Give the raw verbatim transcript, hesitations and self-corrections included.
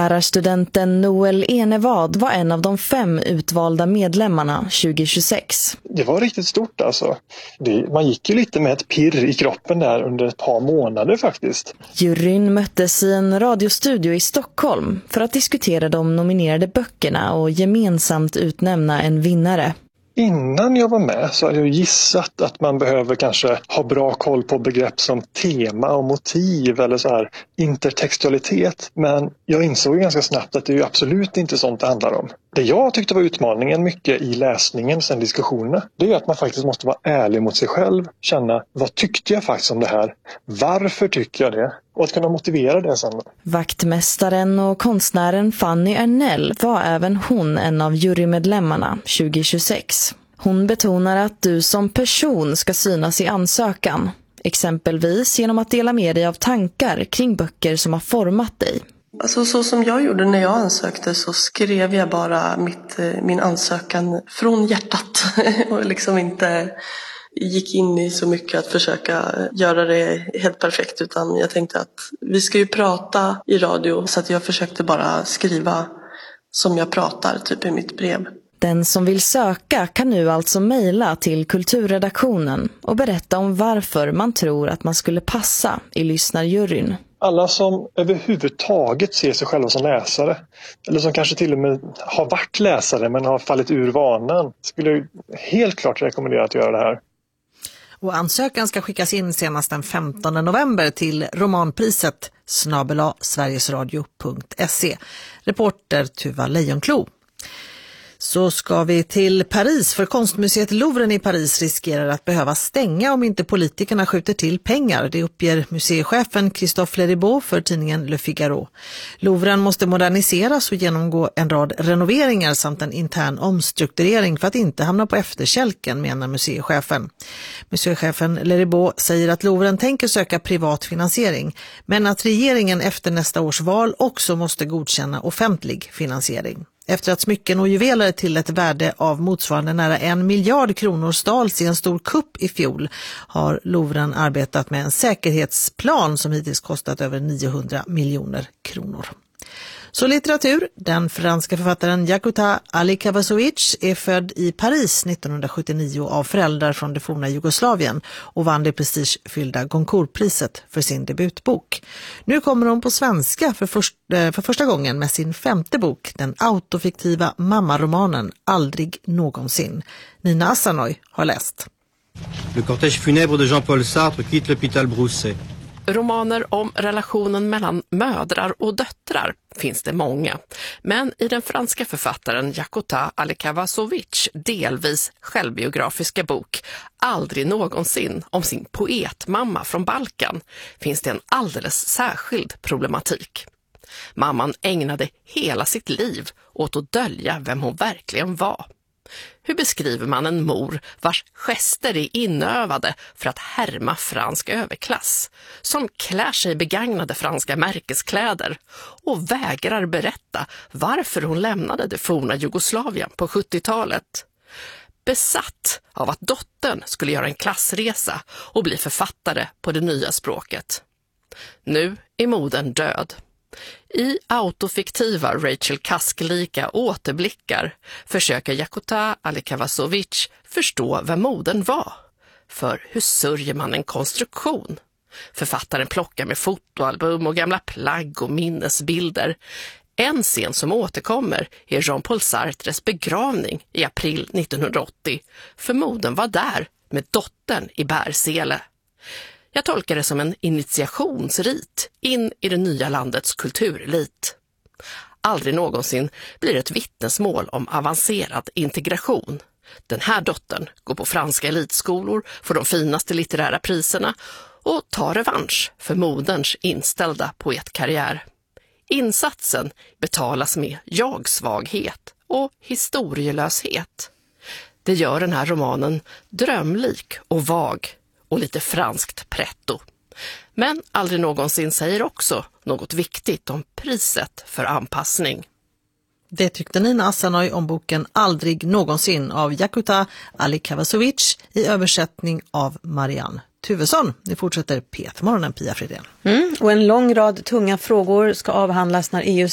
Lärarstudenten Noel Enevad var en av de fem utvalda medlemmarna tjugohundratjugosex. Det var riktigt stort alltså. Det, man gick ju lite med ett pirr i kroppen där under ett par månader faktiskt. Juryn möttes i en radiostudio i Stockholm för att diskutera de nominerade böckerna och gemensamt utnämna en vinnare. Innan jag var med så hade jag gissat att man behöver kanske ha bra koll på begrepp som tema och motiv eller så här intertextualitet. Men jag insåg ganska snabbt att det är ju absolut inte sånt det handlar om. Det jag tyckte var utmaningen mycket i läsningen sen diskussionerna, det är att man faktiskt måste vara ärlig mot sig själv. Känna, vad tyckte jag faktiskt om det här? Varför tycker jag det? Och att kunna motivera det sen. Vaktmästaren och konstnären Fanny Ernell var även hon en av jurymedlemmarna tjugohundratjugosex. Hon betonar att du som person ska synas i ansökan. Exempelvis genom att dela med dig av tankar kring böcker som har format dig. Alltså, så som jag gjorde när jag ansökte så skrev jag bara mitt, min ansökan från hjärtat och liksom inte gick in i så mycket att försöka göra det helt perfekt, utan jag tänkte att vi ska ju prata i radio, så att jag försökte bara skriva som jag pratar typ i mitt brev. Den som vill söka kan nu alltså mejla till kulturredaktionen och berätta om varför man tror att man skulle passa i lyssnarjuryn. Alla som överhuvudtaget ser sig själva som läsare, eller som kanske till och med har varit läsare men har fallit ur vanan, skulle helt klart rekommendera att göra det här. Och ansökan ska skickas in senast den femtonde november till romanpriset snabel-a sverigesradio punkt se. Reporter Tuva Lejonklo. Så ska vi till Paris, för konstmuseet Louvren i Paris riskerar att behöva stänga om inte politikerna skjuter till pengar. Det uppger museichefen Christophe Leribaud för tidningen Le Figaro. Louvren måste moderniseras och genomgå en rad renoveringar samt en intern omstrukturering för att inte hamna på efterkälken, menar museichefen. Museichefen Leribaud säger att Louvren tänker söka privat finansiering, men att regeringen efter nästa års val också måste godkänna offentlig finansiering. Efter att smycken och juveler till ett värde av motsvarande nära en miljard kronor stals i en stor kupp i fjol har Louvren arbetat med en säkerhetsplan som hittills kostat över niohundra miljoner kronor. Så litteratur. Den franska författaren Jakuta Alikavasovic är född i Paris nittonhundrasjuttionio av föräldrar från det forna Jugoslavien och vann det prestigefyllda Goncourtpriset för sin debutbok. Nu kommer hon på svenska för, först, för första gången med sin femte bok, den autofiktiva mammaromanen Aldrig någonsin. Nina Asanoy har läst. Le cortège funèbre de Jean-Paul Sartre quitte l'hôpital Broussais. Romaner om relationen mellan mödrar och döttrar finns det många. Men i den franska författaren Jakuta Alikavasovic delvis självbiografiska bok Aldrig någonsin om sin poetmamma från Balkan finns det en alldeles särskild problematik. Mamman ägnade hela sitt liv åt att dölja vem hon verkligen var. Hur beskriver man en mor vars gester är inövade för att härma fransk överklass, som klär sig begagnade franska märkeskläder och vägrar berätta varför hon lämnade det forna Jugoslavien på sjuttiotalet? Besatt av att dottern skulle göra en klassresa och bli författare på det nya språket. Nu är modern död. I autofiktiva Rachel Cusk-lika återblickar försöker Jakuta Alikavasovic förstå vem modern var. För hur sörjer man en konstruktion? Författaren plockar med fotoalbum och gamla plagg och minnesbilder. En scen som återkommer är Jean-Paul Sartres begravning i april nittonhundraåttio. För modern var där med dottern i bärsele. Jag tolkar det som en initiationsrit in i det nya landets kulturelit. Aldrig någonsin blir ett vittnesmål om avancerad integration. Den här dottern går på franska elitskolor, får de finaste litterära priserna och tar revansch för moderns inställda poetkarriär. Insatsen betalas med jagsvaghet och historielöshet. Det gör den här romanen drömlik och vag och lite franskt pretto. Men Aldrig någonsin säger också något viktigt om priset för anpassning. Det tyckte Nina Asanoy om boken Aldrig någonsin av Jakuta Alikavasovic i översättning av Marianne Tuvesson. Det fortsätter P ett-morgonen, Pia Fridén. Mm, och en lång rad tunga frågor ska avhandlas när E U